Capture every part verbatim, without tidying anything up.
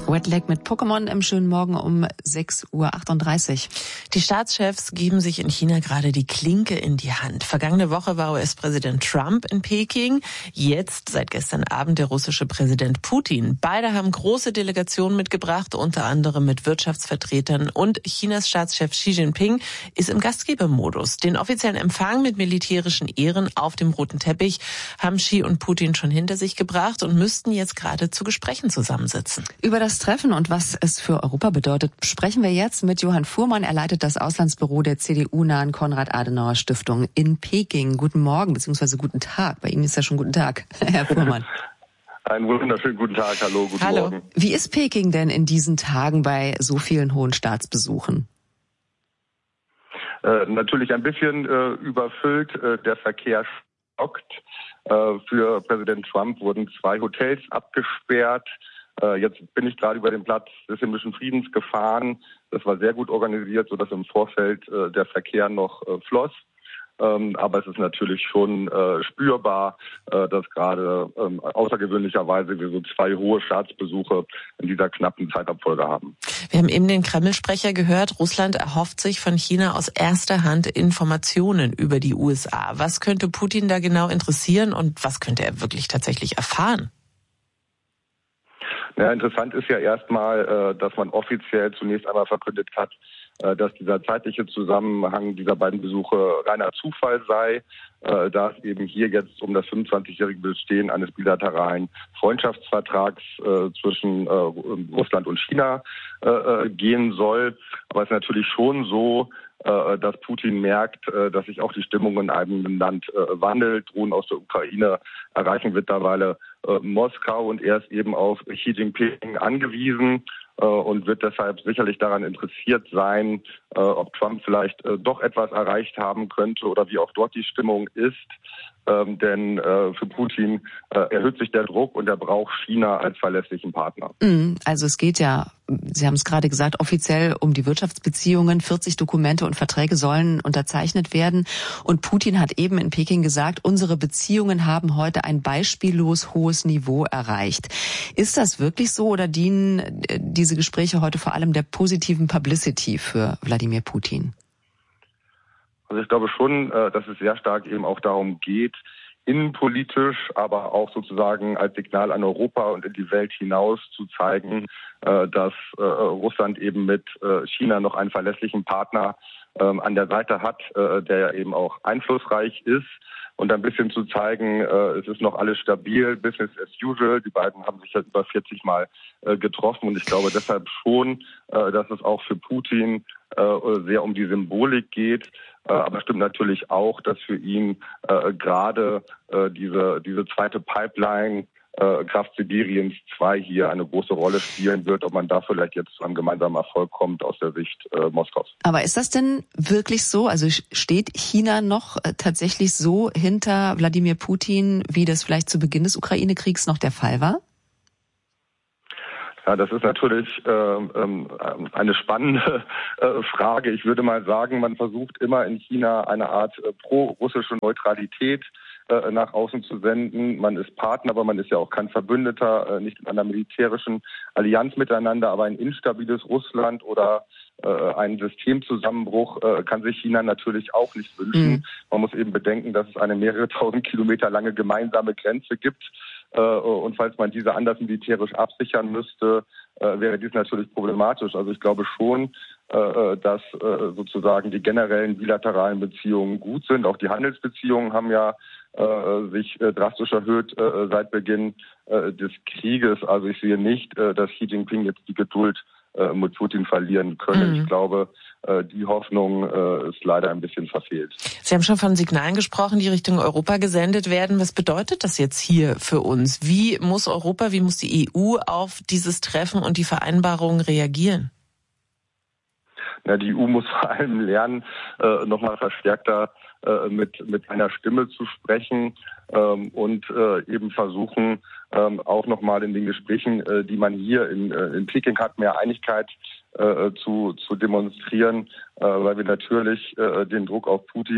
Wet Leg mit Pokémon im schönen Morgen um sechs Uhr achtunddreißig. Die Staatschefs geben sich in China gerade die Klinke in die Hand. Vergangene Woche war U S-Präsident Trump in Peking. Jetzt, seit gestern Abend, der russische Präsident Putin. Beide haben große Delegationen mitgebracht, unter anderem mit Wirtschaftsvertretern. Und Chinas Staatschef Xi Jinping ist im Gastgebermodus. Den offiziellen Empfang mit militärischen Ehren auf dem roten Teppich haben Xi und Putin schon hinter sich gebracht und müssten jetzt gerade zu Gesprächen zusammensitzen. Über das Treffen und was es für Europa bedeutet, sprechen wir jetzt mit Johann Fuhrmann. Er leitet das Auslandsbüro der C D U-nahen Konrad-Adenauer-Stiftung in Peking. Guten Morgen bzw. guten Tag. Bei Ihnen ist ja schon guten Tag, Herr Fuhrmann. Einen wunderschönen guten Tag. Hallo, guten Hallo. Morgen. Wie ist Peking denn in diesen Tagen bei so vielen hohen Staatsbesuchen? Äh, natürlich ein bisschen äh, überfüllt. Äh, der Verkehr stockt. Äh, für Präsident Trump wurden zwei Hotels abgesperrt. Jetzt bin ich gerade über den Platz des Himmlischen Friedens gefahren. Das war sehr gut organisiert, sodass im Vorfeld äh, der Verkehr noch äh, floss. Ähm, aber es ist natürlich schon äh, spürbar, äh, dass gerade ähm, außergewöhnlicherweise wir so zwei hohe Staatsbesuche in dieser knappen Zeitabfolge haben. Wir haben eben den Kreml-Sprecher gehört. Russland erhofft sich von China aus erster Hand Informationen über die U S A. Was könnte Putin da genau interessieren und was könnte er wirklich tatsächlich erfahren? Ja, interessant ist ja erstmal, dass man offiziell zunächst einmal verkündet hat, dass dieser zeitliche Zusammenhang dieser beiden Besuche reiner Zufall sei, da es eben hier jetzt um das fünfundzwanzigjährige Bestehen eines bilateralen Freundschaftsvertrags zwischen Russland und China gehen soll. Aber es ist natürlich schon so, dass Putin merkt, dass sich auch die Stimmung in einem Land wandelt. Drohnen aus der Ukraine erreichen mittlerweile Moskau und er ist eben auf Xi Jinping angewiesen und wird deshalb sicherlich daran interessiert sein, ob Trump vielleicht doch etwas erreicht haben könnte oder wie auch dort die Stimmung ist. Ähm, denn äh, für Putin äh, erhöht sich der Druck und er braucht China als verlässlichen Partner. Also es geht ja, Sie haben es gerade gesagt, offiziell um die Wirtschaftsbeziehungen. vierzig Dokumente und Verträge sollen unterzeichnet werden. Und Putin hat eben in Peking gesagt, unsere Beziehungen haben heute ein beispiellos hohes Niveau erreicht. Ist das wirklich so oder dienen diese Gespräche heute vor allem der positiven Publicity für Wladimir Putin? Also ich glaube schon, dass es sehr stark eben auch darum geht, innenpolitisch, aber auch sozusagen als Signal an Europa und in die Welt hinaus zu zeigen, dass Russland eben mit China noch einen verlässlichen Partner an der Seite hat, der eben auch einflussreich ist. Und ein bisschen zu zeigen, es ist noch alles stabil, Business as usual. Die beiden haben sich ja über vierzig Mal getroffen und ich glaube deshalb schon, dass es auch für Putin sehr um die Symbolik geht. Aber stimmt natürlich auch, dass für ihn äh, gerade äh, diese diese zweite Pipeline äh, Kraft Sibiriens zwei hier eine große Rolle spielen wird, ob man da vielleicht jetzt zu einem gemeinsamen Erfolg kommt aus der Sicht äh, Moskaus. Aber ist das denn wirklich so? Also steht China noch äh, tatsächlich so hinter Wladimir Putin, wie das vielleicht zu Beginn des Ukraine-Kriegs noch der Fall war? Ja, das ist natürlich äh, äh, eine spannende äh, Frage. Ich würde mal sagen, man versucht immer in China eine Art äh, pro-russische Neutralität äh, nach außen zu senden. Man ist Partner, aber man ist ja auch kein Verbündeter, äh, nicht in einer militärischen Allianz miteinander, aber ein instabiles Russland oder äh, einen Systemzusammenbruch äh, kann sich China natürlich auch nicht wünschen. Mhm. Man muss eben bedenken, dass es eine mehrere tausend Kilometer lange gemeinsame Grenze gibt. Und falls man diese anders militärisch absichern müsste, wäre dies natürlich problematisch. Also ich glaube schon, dass sozusagen die generellen bilateralen Beziehungen gut sind. Auch die Handelsbeziehungen haben ja sich drastisch erhöht seit Beginn des Krieges. Also ich sehe nicht, dass Xi Jinping jetzt die Geduld mit Putin verlieren können. Mhm. Ich glaube, die Hoffnung ist leider ein bisschen verfehlt. Sie haben schon von Signalen gesprochen, die Richtung Europa gesendet werden. Was bedeutet das jetzt hier für uns? Wie muss Europa, wie muss die E U auf dieses Treffen und die Vereinbarungen reagieren? Ja, die E U muss vor allem lernen, äh, nochmal verstärkter äh, mit mit einer Stimme zu sprechen ähm, und äh, eben versuchen, ähm, auch nochmal in den Gesprächen, äh, die man hier in, äh, in Peking hat, mehr Einigkeit äh, zu zu demonstrieren, äh, weil wir natürlich äh, den Druck auf Putin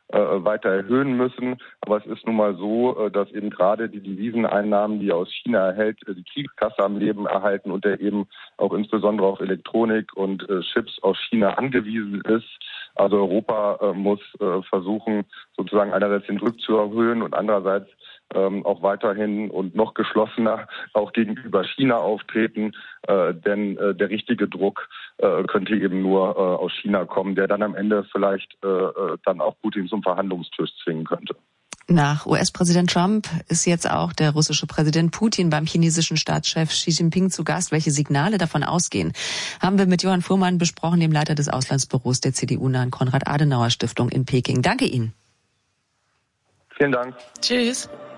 weiter erhöhen müssen. Aber es ist nun mal so, dass eben gerade die Deviseneinnahmen, die er aus China erhält, die Kriegskasse am Leben erhalten und er eben auch insbesondere auf Elektronik und Chips aus China angewiesen ist. Also Europa muss versuchen, sozusagen einerseits den Druck zu erhöhen und andererseits Ähm, auch weiterhin und noch geschlossener auch gegenüber China auftreten, äh, denn äh, der richtige Druck äh, könnte eben nur äh, aus China kommen, der dann am Ende vielleicht äh, dann auch Putin zum Verhandlungstisch zwingen könnte. Nach U S-Präsident Trump ist jetzt auch der russische Präsident Putin beim chinesischen Staatschef Xi Jinping zu Gast. Welche Signale davon ausgehen, haben wir mit Johann Fuhrmann besprochen, dem Leiter des Auslandsbüros der C D U-nahen Konrad-Adenauer-Stiftung in Peking. Danke Ihnen. Vielen Dank. Tschüss.